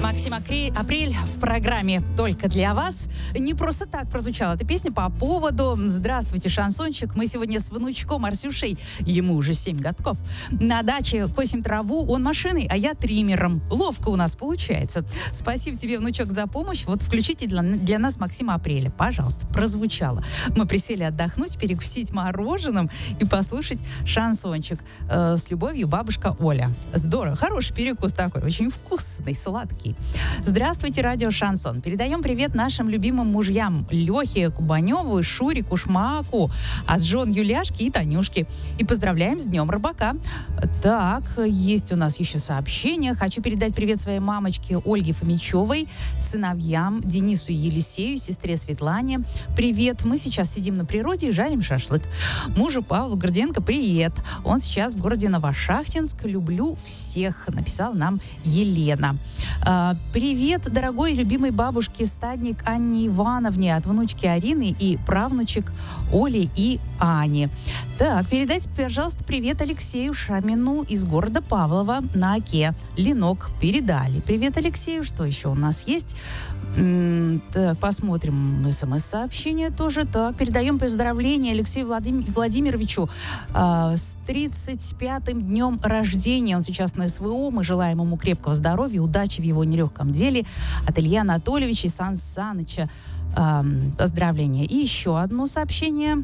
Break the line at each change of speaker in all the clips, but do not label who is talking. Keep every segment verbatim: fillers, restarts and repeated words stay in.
Максим Апрель в программе «Только для вас». Не просто так прозвучала эта песня по поводу «Здравствуйте, шансончик». Мы сегодня с внучком Арсюшей, ему уже семь годков, на даче косим траву, он машиной, а я триммером. Ловко у нас получается. Спасибо тебе, внучок, за помощь. Вот включите для, для нас Максима Апреля. Пожалуйста, прозвучало. Мы присели отдохнуть, перекусить мороженым и послушать шансончик. Э, с любовью, бабушка Оля. Здорово. Хороший перекус такой, очень вкусный, сладкий. Здравствуйте, радио Шансон. Передаем привет нашим любимым мужьям Лехе Кубаневу, Шурику, Шмаку, от жен Юляшки и Танюшки. И поздравляем с Днем Рыбака. Так, есть у нас еще сообщение. Хочу передать привет своей мамочке Ольге Фомичевой, сыновьям Денису и Елисею, сестре Светлане. Привет. Мы сейчас сидим на природе и жарим шашлык. Мужу Павлу Горденко привет. Он сейчас в городе Новошахтинск. Люблю всех, написала нам Елена. А, привет, дорогой и любимой бабушке стадник Анне Ивановне от внучки Арины и правнучек Оли и Ани. Так, передайте, пожалуйста, привет Алексею Шамину из города Павлова на Оке. Ленок передали. Привет Алексею. Что еще у нас есть? М- так, посмотрим смс-сообщение тоже. Так, передаем поздравления Алексею Владим- Владимировичу э, с тридцать пятым днем рождения. Он сейчас на СВО. Мы желаем ему крепкого здоровья, удачи в его нелегком деле. От Ильи Анатольевича и Сан Саныча э, поздравления. И еще одно сообщение.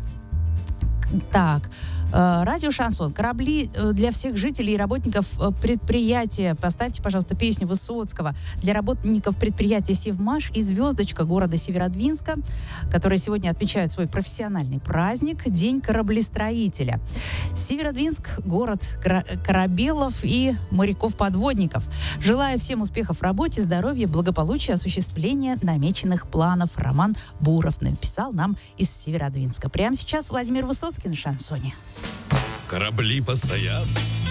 Так, э, радио Шансон. Корабли э, для всех жителей и работников э, предприятия. Поставьте, пожалуйста, песню Высоцкого для работников предприятия «Севмаш» и «Звездочка» города Северодвинска, которые сегодня отмечают свой профессиональный праздник — День кораблестроителя. Северодвинск — город кора- корабелов и моряков-подводников. Желаю всем успехов в работе, здоровья, благополучия, осуществления намеченных планов. Роман Буров написал нам из Северодвинска. Прямо сейчас Владимир Высоцкий на шансоне.
Корабли постоят